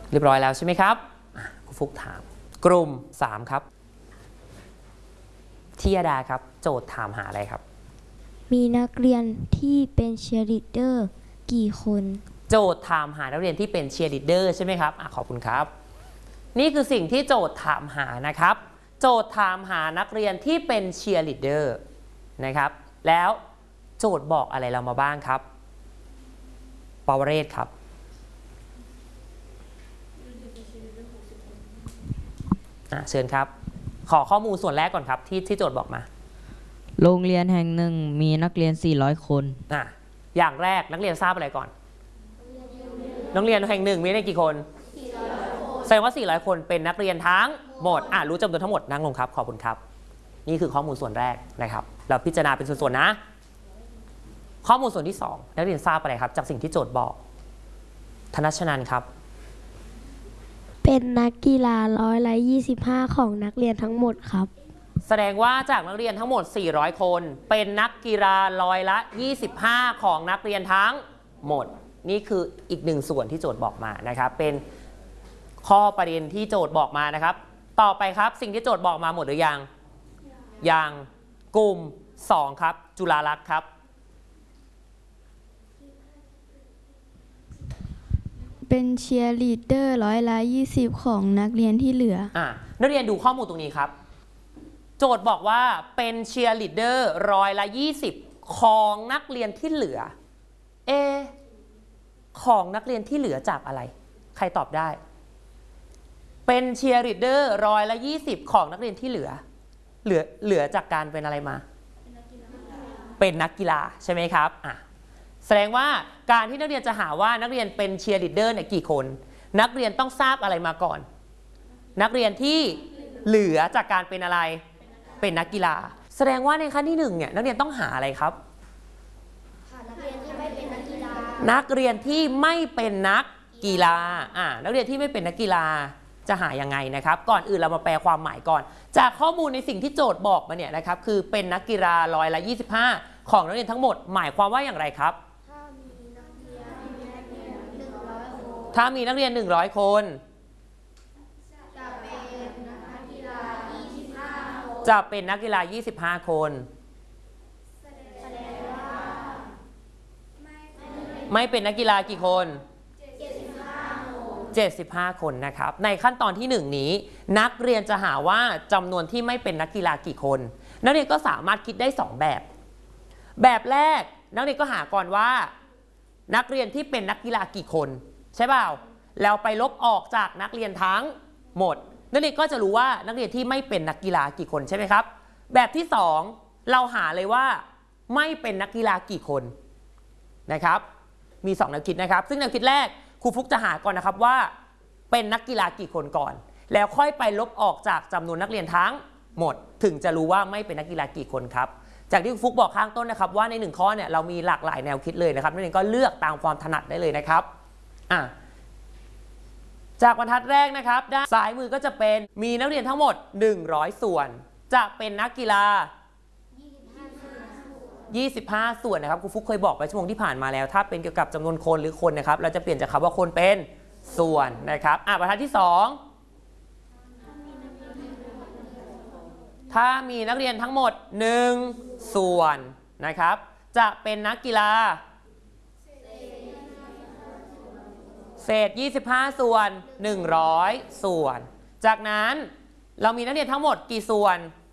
เรียบร้อยแล้วใช่ไหมครับครูฟุกถามกลุ่ม3ครับธิยดาครับโจทย์ถามหาอะไรครับมีนักเรียนที่เป็นเชียร์ลีดเดอร์กี่คนโจทย์ถามหานักเรียนที่เป็นเชียร์ลีดเดอร์ใช่ไหมครับขอบคุณครับนี่คือสิ่งที่โจทย์ถามหานะครับโจทย์ถามหานักเรียนที่เป็นเชียร์ลีดเดอร์นะครับแล้วโจทย์บอกอะไรเรามาบ้างครับปวเรศครับเชิญครับขอข้อมูลส่วนแรกก่อนครับที่โจทย์บอกมาโรงเรียนแห่งหนึ่งมีนักเรียน400คนอย่างแรกนักเรียนทราบอะไรก่อนโรงเรียนแห่งหนึ่งมีได้กี่คนแสดงว่า400คนเป็นนักเรียนทั้งหมดรู้จำนวนทั้งหมดนั่งลงครับขอบคุณครับนี่คือข้อมูลส่วนแรกนะครับเราพิจารณาเป็นส่วนๆนะข้อมูลส่วนที่2นักเรียนทราบอะไรครับจากสิ่งที่โจทย์บอกธนชนันท์ครับเป็นนักกีฬา125ของนักเรียนทั้งหมดครับแสดงว่าจากนักเรียนทั้งหมด400คนเป็นนักกีฬา125ของนักเรียนทั้งหมดนี่คืออีก1ส่วนที่โจทย์บอกมานะครับเป็นข้อประเด็นที่โจทย์บอกมานะครับต่อไปครับสิ่งที่โจทย์บอกมาหมดหรือยังยังกลุ่ม2ครับจุฬาลักษณ์ครับเป็นเชียร์ลีดเดอร์20%ของนักเรียนที่เหลือนักเรียนดูข้อมูลตรงนี้ครับโจทย์บอกว่าเป็นเชียร์ลีดเดอร์20%ของนักเรียนที่เหลือของนักเรียนที่เหลือจากอะไรใครตอบได้เป็นเชียร์ลีดเดอร์20%ของนักเรียนที่เหลือจากการเป็นอะไรมาเป็นนักกีฬาใช่ไหมครับแสดงว่าการที่นักเรียนจะหาว่านักเรียนเป็นเชียร์ลีดเดอร์เนี่ยกี่คนนักเรียนต้องทราบอะไรมาก่อนนักเรียนที่เหลือจากการเป็นอะไรเป็นนักกีฬาแสดงว่าในขั้นที่1เนี่ยนักเรียนต้องหาอะไรครับนักเรียนที่ไม่เป็นนักกีฬานักเรียนที่ไม่เป็นนักกีฬานักเรียนที่ไม่เป็นนักกีฬาจะหายังไงนะครับก่อนอื่นเรามาแปลความหมายก่อนจากข้อมูลในสิ่งที่โจทย์บอกมาเนี่ยนะครับคือเป็นนักกีฬา125ของนักเรียนทั้งหมดหมายความว่าอย่างไรครับถ้ามีนักเรียน100คนจะเป็นนักกีฬา25คนไม่เป็นนักกีฬากี่คน75คนนะครับในขั้นตอนที่1นี้นักเรียนจะหาว่าจำนวนที่ไม่เป็นนักกีฬากี่คนนักเรียนก็สามารถคิดได้2แบบแรกนักเรียนก็หาก่อนว่านักเรียนที่เป็นนักกีฬากี่คนใช่เปล่าแล้วไปลบออกจากนักเรียนทั้งหมดนักเรียนก็จะรู้ว่านักเรียนที่ไม่เป็นนักกีฬากี่คนใช่ไหมครับแบบที่2เราหาเลยว่าไม่เป็นนักกีฬากี่คนนะครับมี2แนวคิดนะครับซึ่งแนวคิดแรกครูฟุกจะหาก่อนนะครับว่าเป็นนักกีฬากี่คนก่อนแล้วค่อยไปลบออกจากจำนวนนักเรียนทั้งหมดถึงจะรู้ว่าไม่เป็นนักกีฬากี่คนครับจากที่ครูฟุกบอกข้างต้นนะครับว่าใน1ข้อเนี่ยเรามีหลากหลายแนวคิดเลยนะครับนักเรียนก็เลือกตามความถนัดได้เลยนะครับจากบรรทัดแรกนะครับด้านซ้ายมือก็จะเป็นมีนักเรียนทั้งหมด100ส่วนจะเป็นนักกีฬา25ส่วนนะครับครูฟุกเคยบอกไปชั่วโมงที่ผ่านมาแล้วถ้าเป็นเกี่ยวกับจำนวนคนหรือคนนะครับเราจะเปลี่ยนจากคำว่าคนเป็นส่วนนะครับบรรทัดที่2ถ้ามีนักเรียนทั้งหมด1ส่วนนะครับจะเป็นนักกีฬาเศษ25ส่วน100ส่วนจากนั้นเรามีนักเรียนทั้งหมดกี่ส่วน